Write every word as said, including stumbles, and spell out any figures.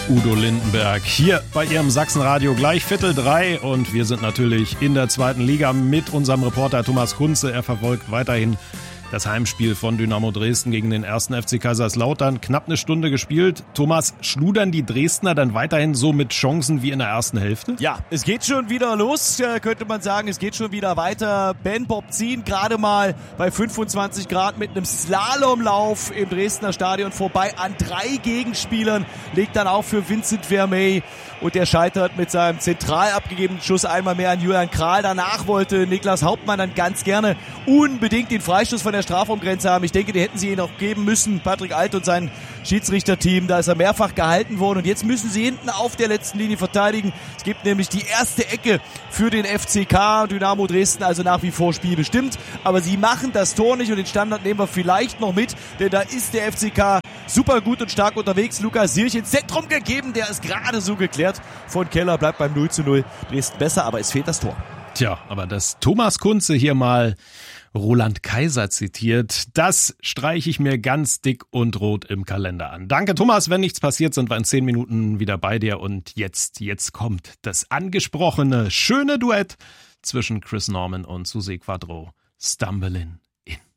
Udo Lindenberg hier bei Ihrem Sachsenradio, gleich Viertel drei, und wir sind natürlich in der zweiten Liga mit unserem Reporter Thomas Kunze. Er verfolgt weiterhin das Heimspiel von Dynamo Dresden gegen den ersten F C Kaiserslautern. Knapp eine Stunde gespielt. Thomas, schludern die Dresdner dann weiterhin so mit Chancen wie in der ersten Hälfte? Ja, es geht schon wieder los, könnte man sagen. Es geht schon wieder weiter. Ben Bobzin gerade mal bei fünfundzwanzig Grad mit einem Slalomlauf im Dresdner Stadion vorbei an drei Gegenspielern. Legt dann auch für Vincent Vermey. Und der scheitert mit seinem zentral abgegebenen Schuss einmal mehr an Julian Kral. Danach wollte Niklas Hauptmann dann ganz gerne unbedingt den Freistoß von der Strafraumgrenze haben. Ich denke, die hätten sie ihn auch geben müssen. Patrick Alt und sein Schiedsrichterteam, da ist er mehrfach gehalten worden. Und jetzt müssen sie hinten auf der letzten Linie verteidigen. Es gibt nämlich die erste Ecke für den F C K. Dynamo Dresden also nach wie vor spielbestimmt. Aber sie machen das Tor nicht und den Standard nehmen wir vielleicht noch mit. Denn da ist der F C K super gut und stark unterwegs. Lukas Sirch ins Zentrum gegeben. Der ist gerade so geklärt von Keller, bleibt beim null zu null. Dresden besser, aber es fehlt das Tor. Tja, aber dass Thomas Kunze hier mal Roland Kaiser zitiert, das streiche ich mir ganz dick und rot im Kalender an. Danke Thomas, wenn nichts passiert, sind wir in zehn Minuten wieder bei dir. Und jetzt, jetzt kommt das angesprochene schöne Duett zwischen Chris Norman und Susi Quadro, Stumbling In.